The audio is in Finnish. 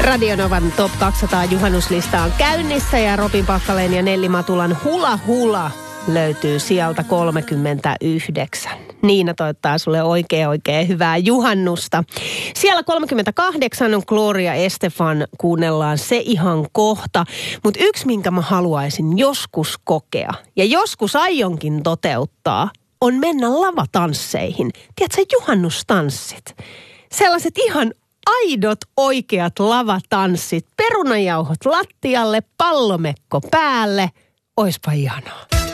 Radionovan Top 200 juhannuslista on käynnissä ja Robin Packalén ja Nelli Matulan Hula Hula löytyy sieltä 39. Niina toivottaa sulle oikein hyvää juhannusta. Siellä 38 on Gloria Estefan, kuunnellaan se ihan kohta. Mutta yksi, minkä mä haluaisin joskus kokea ja joskus aionkin toteuttaa, on mennä lavatansseihin. Tiedätkö, juhannustanssit? Sellaiset ihan aidot oikeat lavatanssit. Perunajauhot lattialle, pallomekko päälle. Oispa ihanaa.